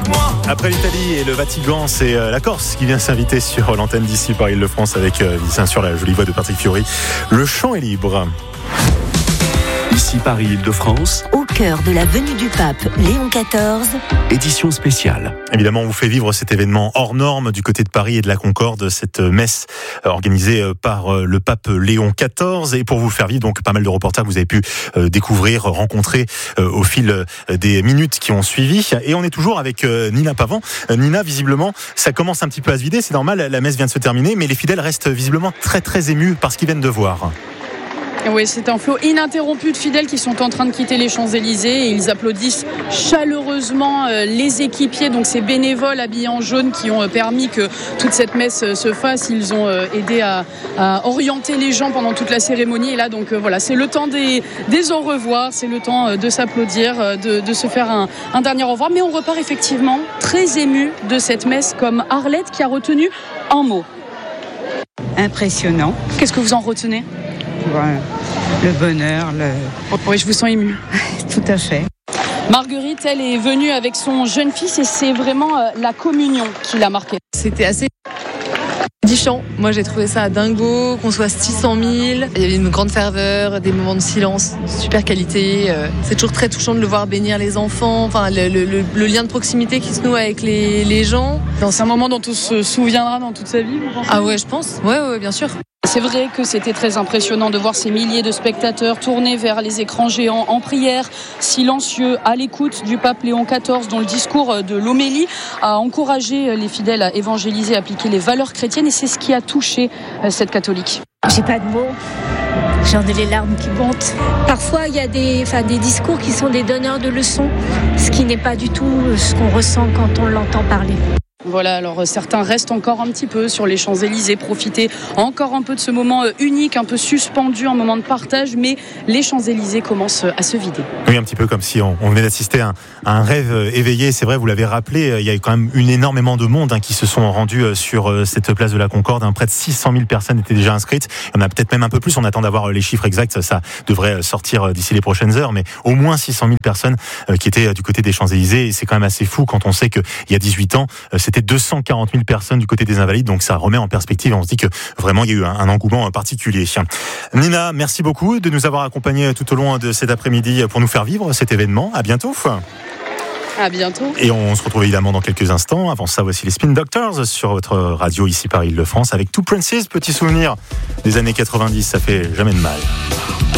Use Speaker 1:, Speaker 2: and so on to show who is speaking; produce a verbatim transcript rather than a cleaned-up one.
Speaker 1: Après l'Italie et le Vatican, c'est la Corse qui vient s'inviter sur l'antenne d'ici par Île-de-France avec bien sûr la jolie voix de Patrick Fiori. Le chant est libre.
Speaker 2: Ici Paris, Île-de-France.
Speaker 3: Au cœur de la venue du pape Léon quatorze.
Speaker 2: Édition spéciale.
Speaker 1: Évidemment, on vous fait vivre cet événement hors norme du côté de Paris et de la Concorde, cette messe organisée par le pape Léon quatorze. Et pour vous faire vivre, donc pas mal de reporters que vous avez pu découvrir, rencontrer au fil des minutes qui ont suivi. Et on est toujours avec Nina Pavant. Nina, visiblement, ça commence un petit peu à se vider. C'est normal, la messe vient de se terminer, mais les fidèles restent visiblement très très émus par ce qu'ils viennent de voir.
Speaker 4: Oui, c'est un flot ininterrompu de fidèles qui sont en train de quitter les Champs-Élysées et ils applaudissent chaleureusement les équipiers, donc ces bénévoles habillés en jaune qui ont permis que toute cette messe se fasse. Ils ont aidé à, à orienter les gens pendant toute la cérémonie et là donc voilà, c'est le temps des, des au revoir, c'est le temps de s'applaudir, de, de se faire un, un dernier au revoir, mais on repart effectivement très ému de cette messe comme Arlette qui a retenu un mot.
Speaker 5: Impressionnant.
Speaker 4: Qu'est-ce que vous en retenez ?
Speaker 5: Ouais, le bonheur, le...
Speaker 4: Oui, je vous sens émue.
Speaker 5: Tout à fait.
Speaker 4: Marguerite, elle est venue avec son jeune fils et c'est vraiment la communion qui l'a marquée.
Speaker 6: C'était assez édifiant. Moi, j'ai trouvé ça dingo, qu'on soit six cent mille. Il y avait une grande ferveur, des moments de silence, super qualité. C'est toujours très touchant de le voir bénir les enfants. Enfin, le, le, le lien de proximité qui se noue avec les, les gens.
Speaker 4: C'est un moment dont on se souviendra dans toute sa vie, vous pensez ?
Speaker 6: Ah ouais, je pense. Ouais, ouais, bien sûr.
Speaker 4: C'est vrai que c'était très impressionnant de voir ces milliers de spectateurs tournés vers les écrans géants en prière, silencieux, à l'écoute du pape Léon quatorze, dont le discours de l'homélie a encouragé les fidèles à évangéliser, à appliquer les valeurs chrétiennes, et c'est ce qui a touché cette catholique.
Speaker 7: J'ai pas de mots, j'en ai les larmes qui montent. Parfois, il y a des, enfin, des discours qui sont des donneurs de leçons, ce qui n'est pas du tout ce qu'on ressent quand on l'entend parler.
Speaker 4: Voilà, alors certains restent encore un petit peu sur les Champs-Élysées, profiter encore un peu de ce moment unique, un peu suspendu, un moment de partage, mais les Champs-Élysées commencent à se vider.
Speaker 1: Oui, un petit peu comme si on, on venait d'assister à un, à un rêve éveillé. C'est vrai, vous l'avez rappelé, il y a eu quand même une énormément de monde hein, qui se sont rendus sur cette place de la Concorde. Hein, près de six cent mille personnes étaient déjà inscrites. Il y en a peut-être même un peu plus. On attend d'avoir les chiffres exacts. Ça devrait sortir d'ici les prochaines heures, mais au moins six cent mille personnes qui étaient du côté des Champs-Élysées. Et c'est quand même assez fou quand on sait qu'il y a dix-huit ans, c'était deux cent quarante mille personnes du côté des Invalides, donc ça remet en perspective et on se dit que vraiment il y a eu un, un engouement particulier. Nina, merci beaucoup de nous avoir accompagnés tout au long de cet après-midi pour nous faire vivre cet événement. À bientôt.
Speaker 4: À bientôt.
Speaker 1: Et on se retrouve évidemment dans quelques instants. Avant ça, voici les Spin Doctors sur votre radio ici par Île-de-France avec Two Princes, petit souvenir des années quatre-vingt-dix, ça fait jamais de mal.